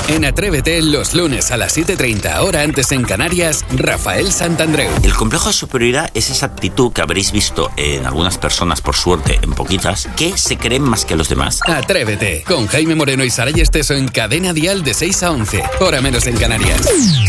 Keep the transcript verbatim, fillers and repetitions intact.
En Atrévete, los lunes a las siete y treinta, hora antes en Canarias, Rafael Santandreu. El complejo de superioridad es esa actitud que habréis visto en algunas personas, por suerte, en poquitas, que se creen más que los demás. Atrévete, con Jaime Moreno y Saray Esteso en Cadena Dial de seis a once, hora menos en Canarias.